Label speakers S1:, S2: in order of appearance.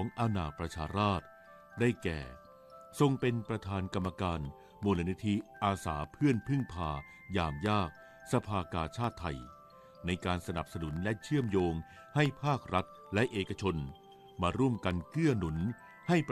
S1: อาณาประชาราษฎร์ได้แก่ทรงเป็นประธานกรรมการมูลนิธิอาสาเพื่อนพึ่งพายามยากสภากาชาดไทยในการสนับสนุนและเชื่อมโยงให้ภาครัฐและเอกชนมาร่วมกันเกื้อหนุนให้